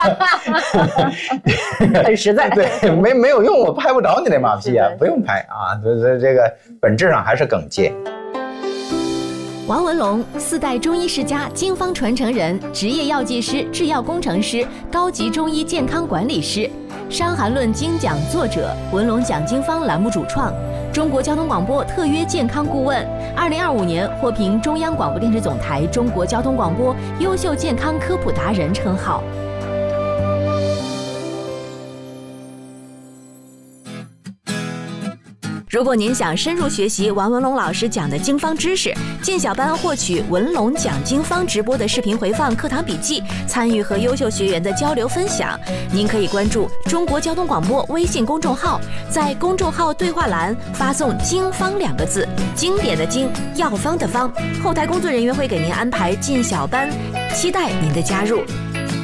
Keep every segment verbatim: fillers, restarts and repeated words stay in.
很实在。 对，没没有用，我拍不着你那马屁啊，不用拍啊，这这这个本质上还是哽咽。 王文龙，四代中医世家，经方传承人，职业药剂师、制药工程师，高级中医健康管理师，《伤寒论》精讲作者，文龙讲经方栏目主创，中国交通广播特约健康顾问，二零二五年获评中央广播电视总台中国交通广播优秀健康科普达人称号。如果您想深入学习王文龙老师讲的经方知识，进小班获取文龙讲经方直播的视频回放、课堂笔记，参与和优秀学员的交流分享，您可以关注中国交通广播微信公众号，在公众号对话栏发送“经方”两个字，经典的经，药方的方，后台工作人员会给您安排进小班，期待您的加入。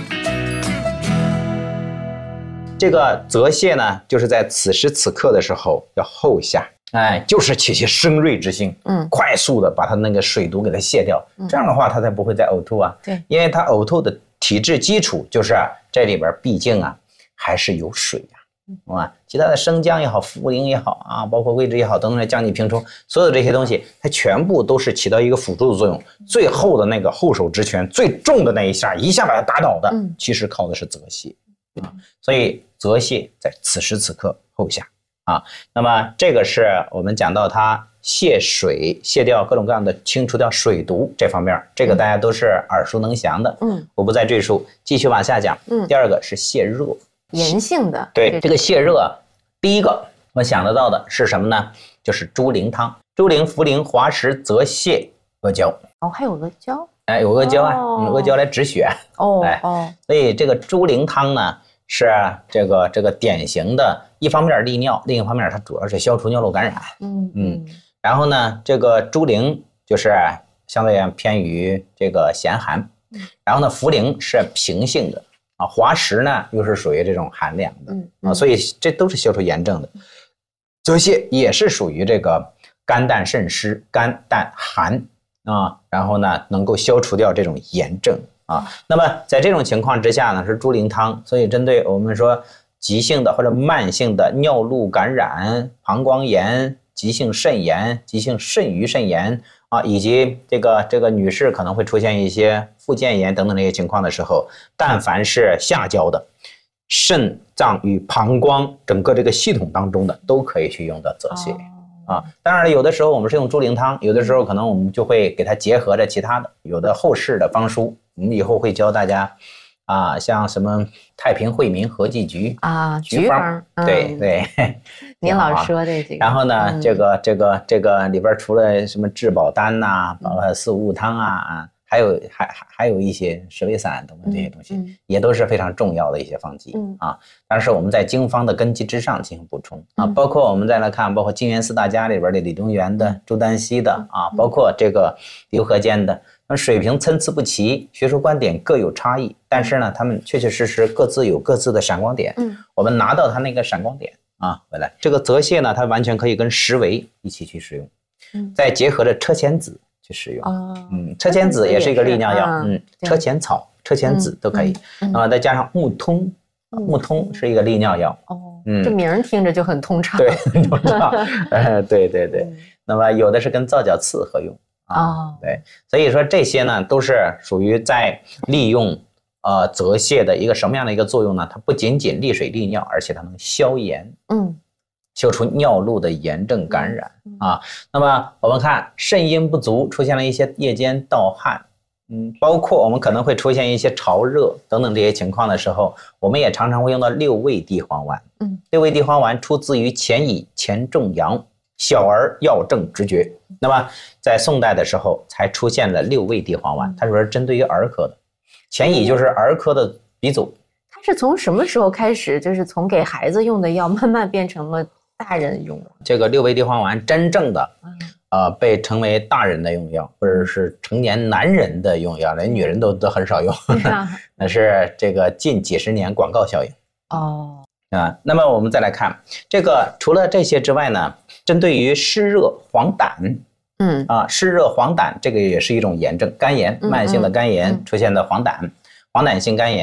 这个泽泻呢，就是在此时此刻的时候要后下，哎，就是起其生锐之性，嗯，快速的把它那个水毒给它卸掉，嗯、这样的话它才不会再呕吐啊。对，因为它呕吐的体质基础就是啊，这里边毕竟啊还是有水呀、啊，啊、嗯，其他的生姜也好，茯苓也好啊，包括桂枝也好，等等的降剂平冲，所有这些东西，它全部都是起到一个辅助的作用。最后的那个后手之拳，最重的那一下，一下把它打倒的，嗯、其实靠的是泽泻。啊，所以泽泻在此时此刻后下啊。那么这个是我们讲到它泻水、泻掉各种各样的、清除掉水毒这方面，这个大家都是耳熟能详的。嗯，我不再赘述，继续往下讲。嗯，第二个是泻热， 炎性的。 对，这个泻热，第一个我想得到的是什么呢？就是猪苓汤，猪苓、茯苓、滑石、泽泻、阿胶。 哦，还有阿胶。 哎，有阿胶啊，用、哦、阿胶来止血。哦，哎，哦，所以这个猪苓汤呢。是这个这个典型的，一方面利尿，另一方面它主要是消除尿路感染。嗯嗯，然后呢，这个猪苓就是相对偏于这个咸寒，然后呢，茯苓是平性的啊，滑石呢又是属于这种寒凉的啊，所以这都是消除炎症的。泽泻也是属于这个肝胆肾湿、肝胆寒啊，然后呢能够消除掉这种炎症。啊，那么在这种情况之下呢，是猪苓汤，所以针对我们说急性的或者慢性的尿路感染、膀胱炎、急性肾炎、急性肾盂肾炎啊，以及这个这个女士可能会出现一些附件炎等等这些情况的时候，但凡是下焦的肾脏与膀胱整个这个系统当中的，都可以去用到泽泻。啊，当然了，有的时候我们是用猪苓汤，有的时候可能我们就会给它结合着其他的，有的后世的方书，我们以后会教大家，啊，像什么太平惠民和剂局啊，局方， 嗯、对对， 您老说这几个。 然后呢，嗯、这个这个这个里边除了什么治保丹呐、啊，包括四物汤啊。还有还还有一些十味散等等这些东西，嗯、也都是非常重要的一些方剂、嗯、啊。但是我们在经方的根基之上进行补充啊，包括我们再来看，包括金元四大家里边的李东垣的、朱丹溪的啊，包括这个刘和坚的，那水平参差不齐，学术观点各有差异，但是呢，他们确确实实各自有各自的闪光点。嗯，我们拿到它那个闪光点啊回来，这个泽泻呢，它完全可以跟十维一起去使用，嗯，再结合着车前子。去使用，哦、嗯，车前子也是一个利尿药，嗯，车前草、车前子都可以，那么、嗯嗯、再加上木通，木通是一个利尿药，哦， 嗯，这名听着就很通畅， 对，很通畅，呃，对对对，嗯、那么有的是跟皂角刺合用，啊，哦、对，所以说这些呢都是属于在利用呃泽泻的一个什么样的一个作用呢？它不仅仅利水利尿，而且它能消炎，嗯。消除尿路的炎症感染啊，那么我们看肾阴不足，出现了一些夜间盗汗，嗯，包括我们可能会出现一些潮热等等这些情况的时候，我们也常常会用到六味地黄丸。嗯，六味地黄丸出自于钱乙钱仲阳小儿药证直诀。那么在宋代的时候才出现了六味地黄丸，它主要是针对于儿科的，钱乙就是儿科的鼻祖。 它是从什么时候开始，就是从给孩子用的药慢慢变成了大人用的？ 这个六味地黄丸真正的，呃，被称为大人的用药，或者是成年男人的用药，连女人都都很少用。那是这个近几十年广告效应。哦，啊，那么我们再来看这个，除了这些之外呢，针对于湿热黄疸，嗯啊，湿热黄疸这个也是一种炎症，肝炎，慢性的肝炎出现的黄疸，黄疸性肝炎。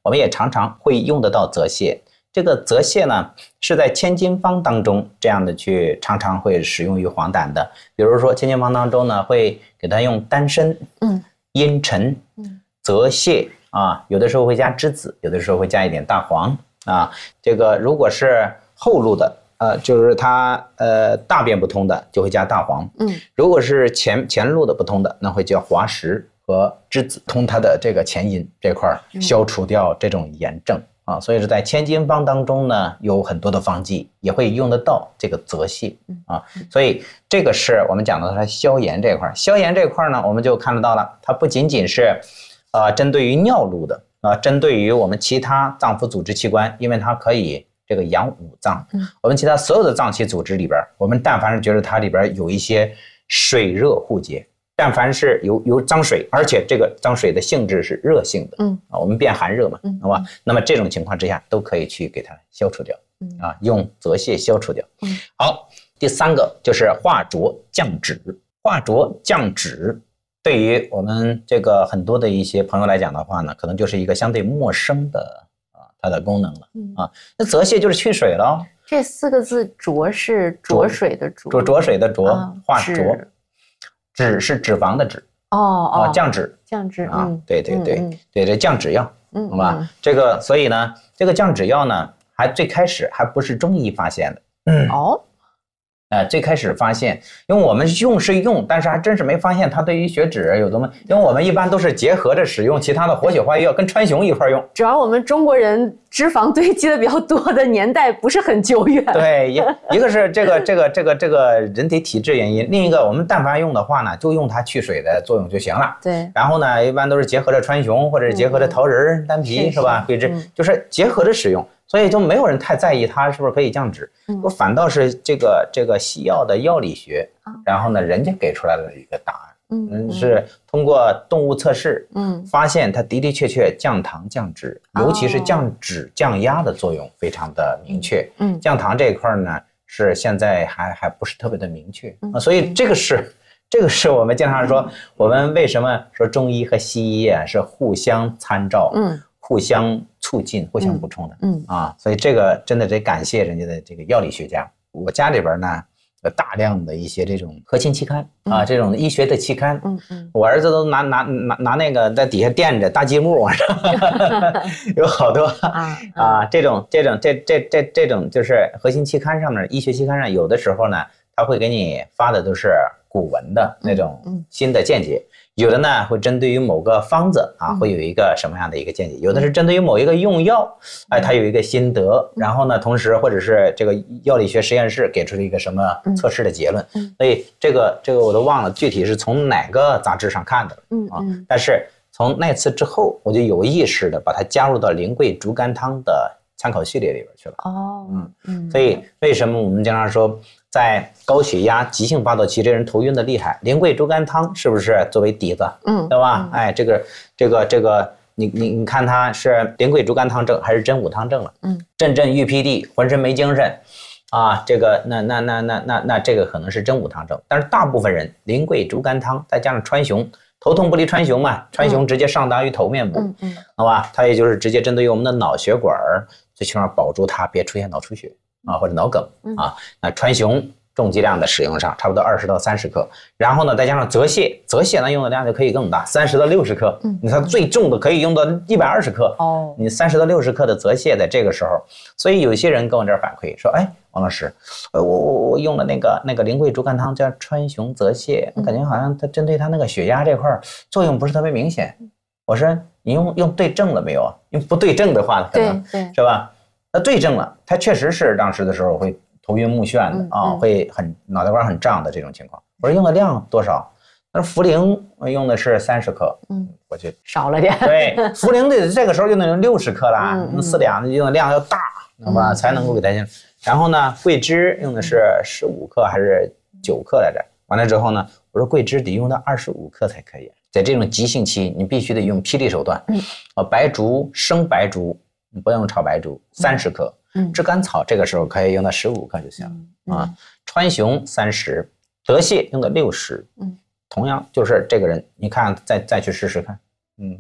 我们也常常会用得到泽泻。这个泽泻呢，是在千金方当中这样的去常常会使用于黄疸的。比如说千金方当中呢，会给它用丹参、嗯、茵陈、嗯、泽泻啊，有的时候会加栀子，有的时候会加一点大黄啊。这个如果是后路的，呃，就是它呃大便不通的，就会加大黄。嗯，如果是前前路的不通的，那会叫滑石和栀子，通它的这个前阴这块，消除掉这种炎症。啊，所以是在千金方当中呢，有很多的方剂也会用得到这个泽泻啊，所以这个是我们讲的它消炎这块。消炎这块呢，我们就看得到了，它不仅仅是呃针对于尿路的啊，针对于我们其他脏腑组织器官，因为它可以这个养五脏。嗯，我们其他所有的脏器组织里边，我们但凡是觉得它里边有一些水热互结。但凡是有有脏水，而且这个脏水的性质是热性的，嗯啊，我们变寒热嘛，好吧？那么这种情况之下，都可以去给它消除掉，啊，用泽泻消除掉。嗯，好，第三个就是化浊降脂。化浊降脂，对于我们这个很多的一些朋友来讲的话呢，可能就是一个相对陌生的啊，它的功能了啊。那泽泻就是去水了。 这四个字浊是浊水的浊， 浊浊水的浊，化浊。脂是脂肪的脂哦哦， 降脂降脂啊，对对对对，这降脂药，嗯，好吧，这个所以呢，这个降脂药呢，还最开始还不是中医发现的，嗯哦。呃，最开始发现，因为我们用是用，但是还真是没发现它对于血脂有多么，因为我们一般都是结合着使用其他的活血化瘀药，跟川芎一块用。 主要我们中国人脂肪堆积的比较多的年代不是很久远。 对，一一个是这个这个这个这个人体体质原因，另一个我们但凡用的话呢，就用它去水的作用就行了。 对。 然后呢，一般都是结合着川芎或者结合着桃仁、丹皮，是吧？桂枝就是结合着使用。所以就没有人太在意它是不是可以降脂，我反倒是这个这个西药的药理学，然后呢，人家给出来了一个答案，嗯，是通过动物测试，嗯，发现它的的确确降糖降脂，尤其是降脂降压的作用非常的明确，嗯，降糖这一块呢是现在还还不是特别的明确啊，所以这个是这个是我们经常说，我们为什么说中医和西医啊是互相参照，嗯。互相促进、互相补充的，嗯啊，所以这个真的得感谢人家的这个药理学家。我家里边呢有大量的一些这种核心期刊啊，这种医学的期刊，嗯嗯，我儿子都拿拿拿拿那个在底下垫着大积木往上，有好多啊啊，这种这种这这这这种就是核心期刊上面，医学期刊上有的时候呢，他会给你发的都是古文的那种新的见解。有的呢会针对于某个方子啊，会有一个什么样的一个见解？有的是针对于某一个用药，哎，它有一个心得，然后呢，同时或者是这个药理学实验室给出了一个什么测试的结论，所以这个这个我都忘了具体是从哪个杂志上看的，嗯啊，但是从那次之后，我就有意识的把它加入到苓桂竹甘汤的参考序列里边去了。哦，嗯嗯，所以为什么我们经常说？在高血压、急性发作期，这人头晕的厉害，苓桂竹甘汤是不是作为底子？嗯，对吧？嗯、哎，这个、这个、这个，你你你看他是苓桂竹甘汤症还是真武汤症了？嗯，阵阵欲辟地，浑身没精神，啊，这个那那那那那那这个可能是真武汤症，但是大部分人苓桂竹甘汤再加上川芎，头痛不离川芎嘛，川芎直接上达于头面部，嗯嗯，好吧，它也就是直接针对于我们的脑血管，最起码保住它别出现脑出血。啊，或者脑梗啊，那川芎重剂量的使用上，差不多二十到三十克，然后呢，再加上泽泻，泽泻呢用的量就可以更大，三十到六十克。嗯，你看最重的可以用到一百二十克。哦，你三十到六十克的泽泻在这个时候，所以有些人跟我这儿反馈说，哎，王老师，呃，我我我用了那个那个苓桂竹甘汤叫川芎泽泻，我感觉好像它针对它那个血压这块作用不是特别明显。我说你用用对症了没有？用不对症的话，可能对对是吧？那对症了，它确实是当时的时候会头晕目眩的啊、嗯嗯，会很脑袋瓜很胀的这种情况。我说用的量多少？他说茯苓用的是三十克，嗯，我觉得少了点。 对，茯苓的这个时候用的六十克啦，嗯、四两用的量要大，好吧、嗯，才能够给它用。然后呢，桂枝用的是十五克还是九克来着？完了之后呢，我说桂枝得用到二十五克才可以。在这种急性期，你必须得用霹雳手段。嗯，啊，白术生白术。不用炒白术，三十克。嗯，炙甘草这个时候可以用到十五克就行了、嗯、啊。川芎三十，泽泻用的六十。嗯，同样就是这个人，你看再再去试试看。嗯，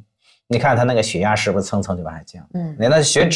你看他那个血压是不是蹭蹭就往下降？嗯，那血脂。